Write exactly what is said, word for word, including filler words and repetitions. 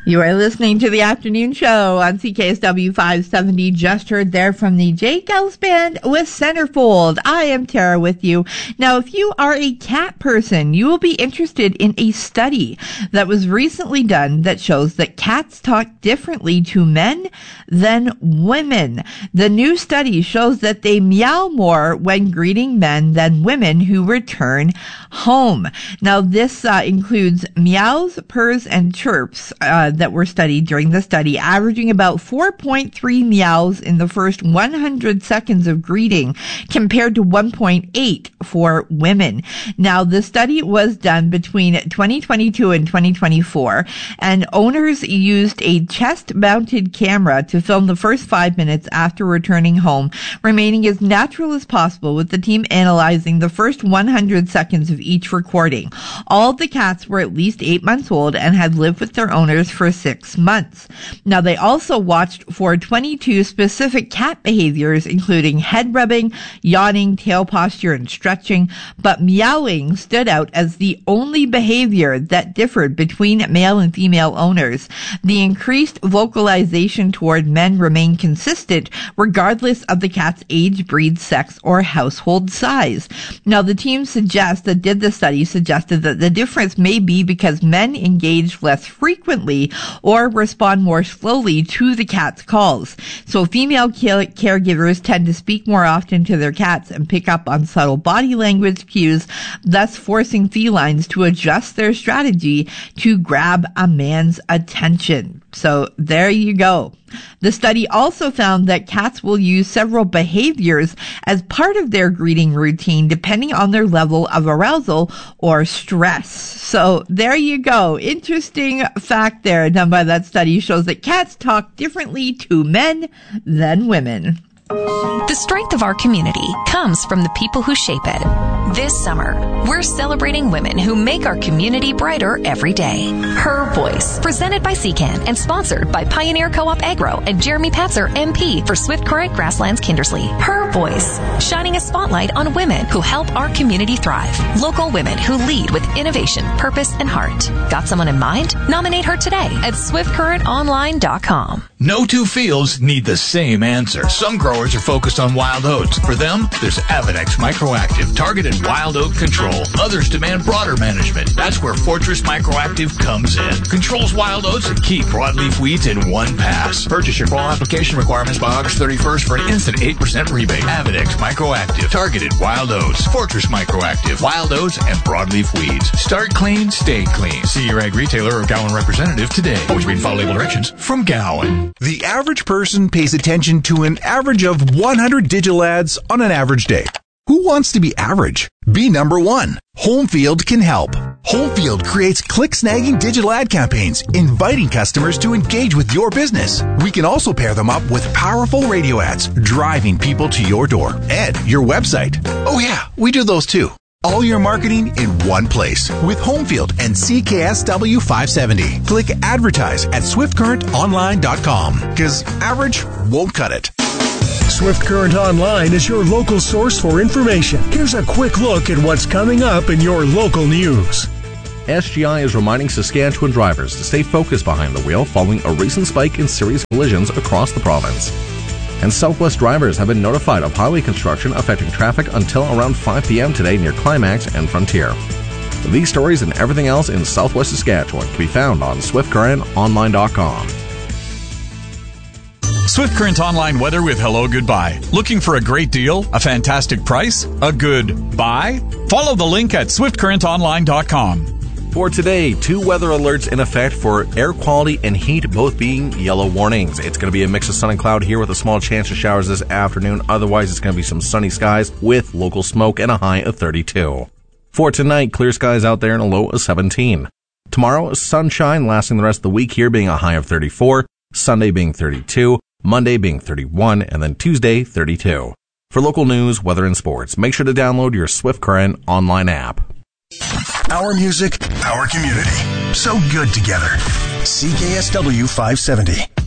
You are listening to the afternoon show on C K S W five seventy. Just heard there from the Jake Ellis Band with Centerfold. I am Tara with you. Now, if you are a cat person, you will be interested in a study that was recently done that shows that cats talk differently to men than women. The new study shows that they meow more when greeting men than women who return home. Now, this uh, includes meows, purrs, and chirps uh, that were studied during the study, averaging about four point three meows in the first one hundred seconds of greeting compared to one point eight for women. Now, the study was done between twenty twenty-two and twenty twenty-four, and owners used a chest-mounted camera to film the first five minutes after returning home, remaining as natural as possible, with the team analyzing the first one hundred seconds of each recording. All of the cats were at least eight months old and had lived with their owners for six months. Now, they also watched for twenty-two specific cat behaviors, including head rubbing, yawning, tail posture, and stretching, but meowing stood out as the only behavior that differed between male and female owners. The increased vocalization toward men remained consistent regardless of the cat's age, breed, sex, or household size. Now, the team suggests that did the study suggested that the difference may be because men engage less frequently or respond more slowly to the cat's calls. So female care- caregivers tend to speak more often to their cats and pick up on subtle body language cues, thus forcing felines to adjust their strategy to grab a man's attention. So there you go. The study also found that cats will use several behaviors as part of their greeting routine depending on their level of arousal or stress. So there you go. Interesting fact there done by that study shows that cats talk differently to men than women. The strength of our community comes from the people who shape it. This summer, we're celebrating women who make our community brighter every day. Her Voice, presented by C CAN and sponsored by Pioneer Co-op Agro and Jeremy Patzer, M P for Swift Current Grasslands Kindersley. Her Voice, shining a spotlight on women who help our community thrive. Local women who lead with innovation, purpose, and heart. Got someone in mind? Nominate her today at swift current online dot com. No two fields need the same answer. Some growers are focused on wild oats. For them, there's Avenex Microactive, targeted wild oat control. Others demand broader management. That's where Fortress Microactive comes in. Controls wild oats and key broadleaf weeds in one pass. Purchase your fall application requirements by August thirty-first for an instant eight percent rebate. Avenex Microactive, targeted wild oats. Fortress Microactive, wild oats and broadleaf weeds. Start clean, stay clean. See your ag retailer or Gowan representative today. Always read and follow label directions from Gowan. The average person pays attention to an average of one hundred digital ads on an average day. Who wants to be average? Be number one. Homefield can help. Homefield creates click-snagging digital ad campaigns, inviting customers to engage with your business. We can also pair them up with powerful radio ads, driving people to your door and your website. Oh yeah, we do those too. All your marketing in one place with Homefield and C K S W five seventy. Click advertise at swift current online dot com because average won't cut it. Swift Current Online is your local source for information. Here's a quick look at what's coming up in your local news. S G I is reminding Saskatchewan drivers to stay focused behind the wheel following a recent spike in serious collisions across the province. And Southwest drivers have been notified of highway construction affecting traffic until around five p.m. today near Climax and Frontier. These stories and everything else in Southwest Saskatchewan can be found on swift current online dot com. Swift Current Online weather with Hello Goodbye. Looking for a great deal? A fantastic price? A good buy? Follow the link at swift current online dot com. For today, two weather alerts in effect for air quality and heat, both being yellow warnings. It's going to be a mix of sun and cloud here with a small chance of showers this afternoon. Otherwise, it's going to be some sunny skies with local smoke and a high of thirty-two. For tonight, clear skies out there and a low of seventeen. Tomorrow, sunshine lasting the rest of the week here being a high of thirty-four. Sunday being thirty-two. Monday being thirty-one, and then Tuesday, thirty-two. For local news, weather, and sports, make sure to download your Swift Current online app. Our music, our community. So good together. C K S W five seventy.